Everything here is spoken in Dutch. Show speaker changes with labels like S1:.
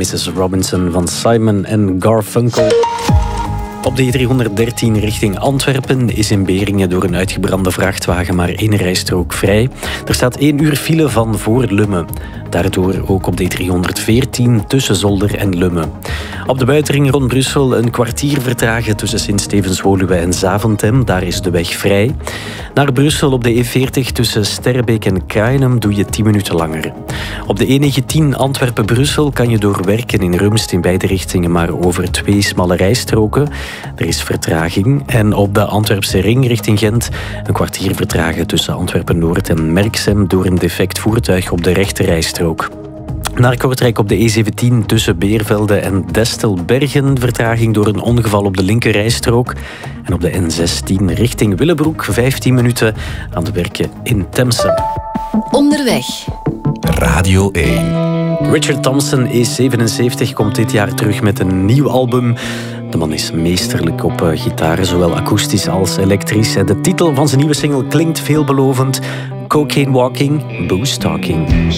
S1: Mrs. Robinson van Simon en Garfunkel. Op de E313 richting Antwerpen is in Beringen door een uitgebrande vrachtwagen maar 1 rijstrook vrij. Er staat 1 uur file van voor Lummen. Daardoor ook op de E314 tussen Zolder en Lummen. Op de buitenring rond Brussel een kwartier vertragen tussen Sint-Stevens-Woluwe en Zaventem. Daar is de weg vrij. Naar Brussel op de E40 tussen Sterrebeek en Kruinem doe je 10 minuten langer. Op de E19 Antwerpen-Brussel kan je door werken in Rumst in beide richtingen maar over 2 smalle rijstroken. Er is vertraging. En op de Antwerpse ring richting Gent een kwartier vertragen tussen Antwerpen-Noord en Merksem door een defect voertuig op de rechte rijstrook. Naar Kortrijk op de E17 tussen Beervelde en Destelbergen vertraging door een ongeval op de linkerrijstrook. En op de N16 richting Willebroek 15 minuten aan de werken in Temse.
S2: Onderweg.
S3: Radio 1.
S1: Richard Thompson, E77, komt dit jaar terug met een nieuw album. De man is meesterlijk op gitaar, zowel akoestisch als elektrisch. En de titel van zijn nieuwe single klinkt veelbelovend. Cocaine Walking, Booze Talking.